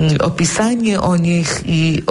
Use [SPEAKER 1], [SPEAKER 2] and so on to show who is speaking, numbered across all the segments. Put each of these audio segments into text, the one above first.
[SPEAKER 1] opisanie o nich i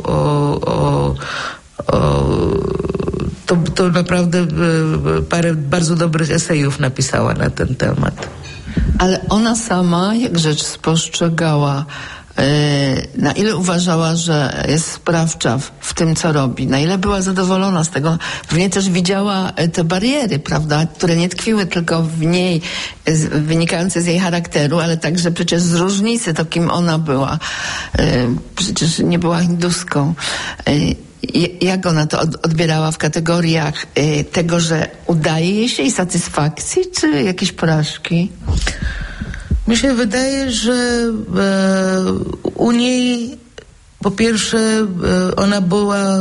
[SPEAKER 1] to naprawdę parę bardzo dobrych esejów napisała na ten temat.
[SPEAKER 2] Ale ona sama, jak rzecz spostrzegała, na ile uważała, że jest sprawcza w tym, co robi, na ile była zadowolona z tego, pewnie też widziała te bariery, prawda, które nie tkwiły tylko w niej, wynikające z jej charakteru, ale także przecież z różnicy, to kim ona była. Przecież nie była hinduską. Jak ona to odbierała w kategoriach tego, że udaje jej się i satysfakcji, czy jakieś porażki?
[SPEAKER 1] Mi się wydaje, że u niej po pierwsze ona była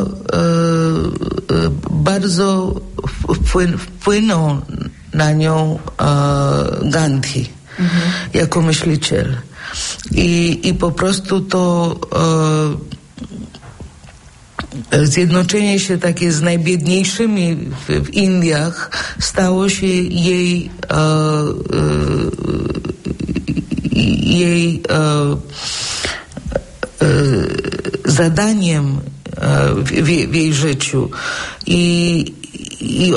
[SPEAKER 1] bardzo wpłynął na nią Gandhi jako myśliciel i po prostu to zjednoczenie się takie z najbiedniejszymi w Indiach stało się jej zadaniem w jej życiu i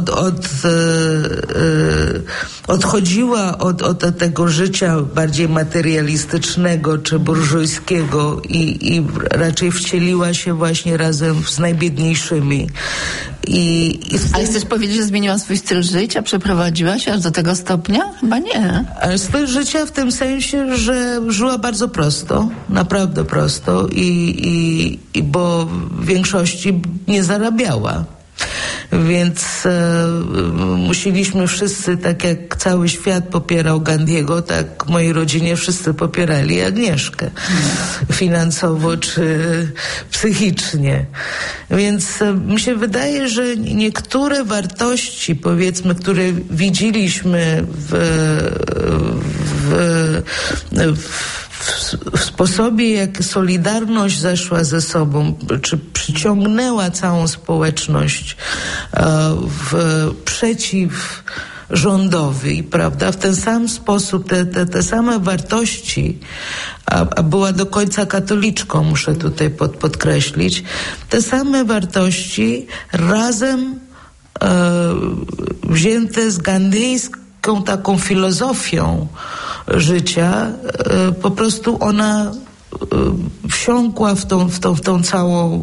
[SPEAKER 1] odchodziła od tego życia bardziej materialistycznego czy burżujskiego i raczej wcieliła się właśnie razem z najbiedniejszymi.
[SPEAKER 2] Ale chcesz powiedzieć, że zmieniła swój styl życia? Przeprowadziła się aż do tego stopnia? Chyba nie.
[SPEAKER 1] Ale styl życia w tym sensie, że żyła bardzo prosto, naprawdę prosto i bo w większości nie zarabiała. Więc musieliśmy wszyscy, tak jak cały świat popierał Gandhiego, tak w mojej rodzinie wszyscy popierali Agnieszkę. Finansowo czy psychicznie. Więc mi się wydaje, że niektóre wartości, powiedzmy, które widzieliśmy w sposobie, jak Solidarność zeszła ze sobą, czy przyciągnęła całą społeczność przeciw rządowi, prawda? W ten sam sposób te same wartości, a była do końca katoliczką, muszę tutaj podkreślić, te same wartości razem wzięte z gandyjską taką filozofią życia, po prostu ona wsiąkła w tą całą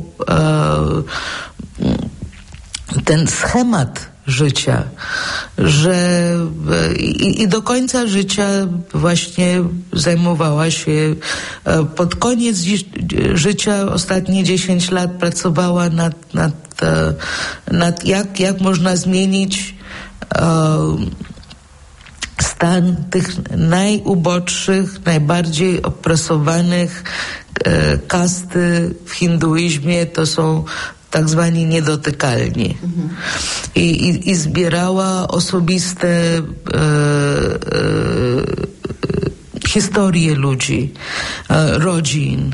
[SPEAKER 1] ten schemat życia, że i do końca życia właśnie zajmowała się, pod koniec życia, ostatnie 10 lat pracowała nad jak można zmienić stan tych najuboższych, najbardziej opresowanych kasty w hinduizmie, to są tak zwani niedotykalni. I zbierała osobiste historie ludzi, rodzin,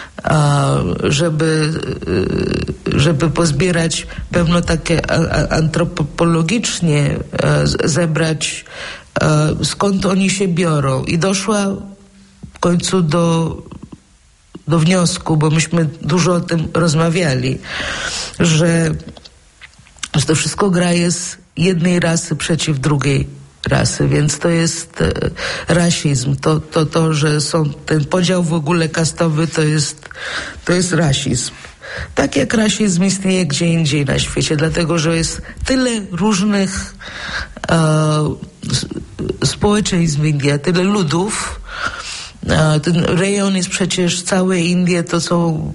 [SPEAKER 1] żeby pozbierać pewno takie antropologicznie zebrać, skąd oni się biorą. I doszła w końcu do wniosku, bo myśmy dużo o tym rozmawiali, że to wszystko gra jest jednej rasy przeciw drugiej rasy, więc to jest rasizm. To, że są ten podział w ogóle kastowy, to jest rasizm. Tak jak rasizm istnieje gdzie indziej na świecie, dlatego że jest tyle różnych społeczeństw w Indii, tyle ludów. Ten rejon jest przecież, całe Indie to są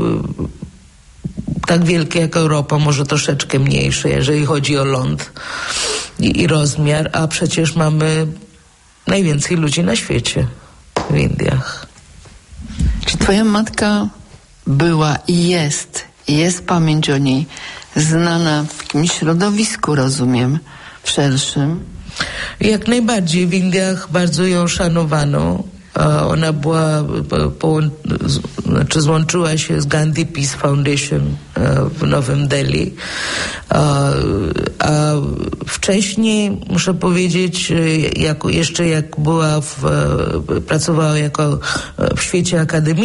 [SPEAKER 1] tak wielkie jak Europa, może troszeczkę mniejsze, jeżeli chodzi o ląd i rozmiar, a przecież mamy najwięcej ludzi na świecie w Indiach.
[SPEAKER 2] Czy twoja matka była i jest pamięć o niej znana w jakimś środowisku, rozumiem, w szerszym?
[SPEAKER 1] Jak najbardziej. W Indiach bardzo ją szanowano. Ona była, złączyła się z Gandhi Peace Foundation w Nowym Delhi. A wcześniej, muszę powiedzieć, jak była pracowała w świecie akademii,